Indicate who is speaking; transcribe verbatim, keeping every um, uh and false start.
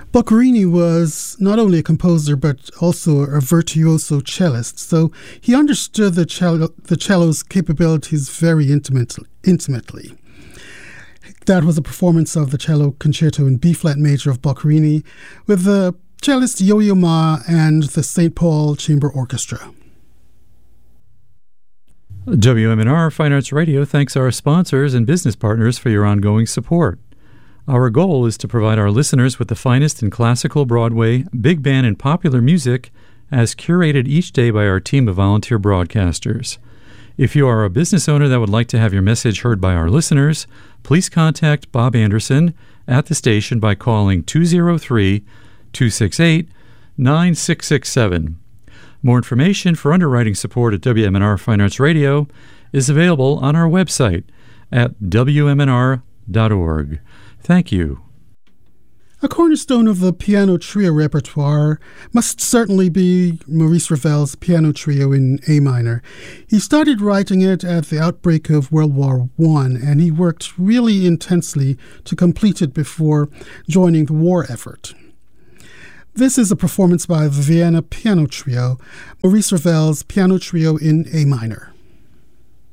Speaker 1: Boccherini was not only a composer but also a virtuoso cellist, so he understood the cello, the cello's capabilities very intimately. intimately. That was a performance of the cello concerto in B-flat major of Boccherini with the cellist Yo-Yo Ma and the Saint Paul Chamber Orchestra.
Speaker 2: W M N R Fine Arts Radio thanks our sponsors and business partners for your ongoing support. Our goal is to provide our listeners with the finest in classical, Broadway, big band, and popular music as curated each day by our team of volunteer broadcasters. If you are a business owner that would like to have your message heard by our listeners, please contact Bob Anderson at the station by calling two oh three, two six eight, nine six six seven. More information for underwriting support at W M N R Fine Arts Radio is available on our website at w m n r dot org. Thank you.
Speaker 1: A cornerstone of the piano trio repertoire must certainly be Maurice Ravel's piano trio in A minor. He started writing it at the outbreak of World War One, and he worked really intensely to complete it before joining the war effort. This is a performance by the Vienna Piano Trio, Maurice Ravel's piano trio in A minor.